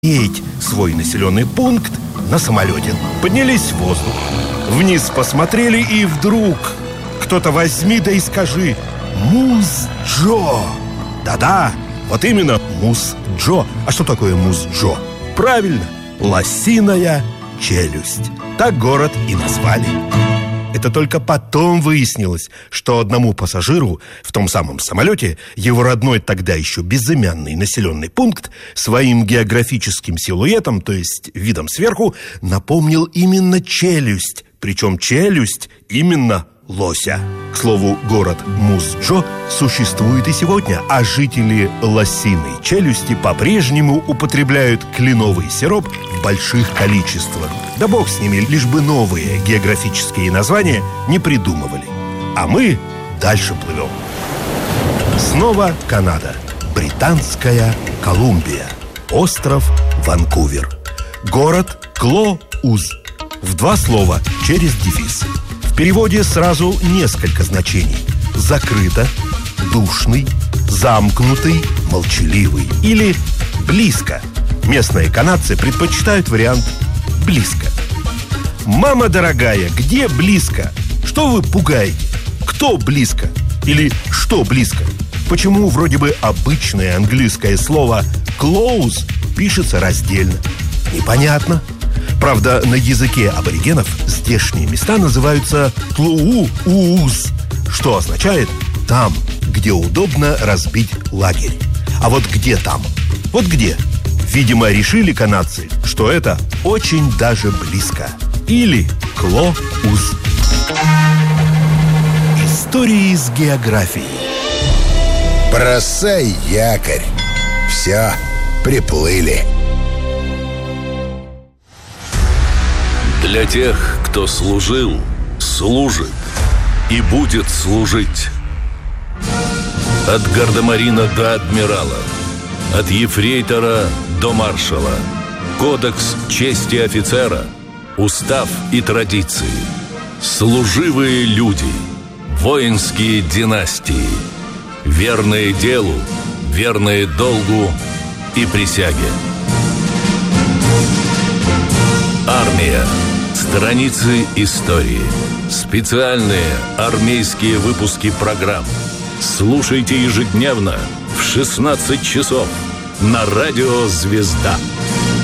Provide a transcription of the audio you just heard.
свой населенный пункт на самолете. Поднялись в воздух, вниз посмотрели, и вдруг кто-то возьми да и скажи: Муз-Джо! Да-да, вот именно Муз-Джо. А что такое Муз-Джо? Правильно, лосиная челюсть. Так город и назвали. Это только потом выяснилось, что одному пассажиру в том самом самолете его родной тогда еще безымянный населенный пункт своим географическим силуэтом, то есть видом сверху, напомнил именно челюсть. Причем челюсть именно лося. К слову, город Муз-Джо существует и сегодня, а жители лосиной челюсти по-прежнему употребляют кленовый сироп в больших количествах. Да бог с ними, лишь бы новые географические названия не придумывали. А мы дальше плывем. Снова Канада. Британская Колумбия. Остров Ванкувер. Город Клоуз. В два слова, через дефис. В переводе сразу несколько значений: закрыто, душный, замкнутый, молчаливый или близко. Местные канадцы предпочитают вариант близко. Мама дорогая, где близко? Что вы пугаете? Кто близко? Или что близко? Почему вроде бы обычное английское слово close пишется раздельно? Непонятно. Правда, на языке аборигенов здешние места называются клууз, что означает «там, где удобно разбить лагерь». А вот где там? Вот где? Видимо, решили канадцы, что это очень даже близко. Или клоуз. Истории с географией. Бросай якорь. Все, приплыли. Для тех, кто служил, служит и будет служить. От гардемарина до адмирала, от ефрейтора до маршала. Кодекс чести офицера, устав и традиции. Служивые люди, воинские династии. Верные делу, верные долгу и присяге. Армия. Страницы истории. Специальные армейские выпуски программ. Слушайте ежедневно в 16 часов на радио «Звезда».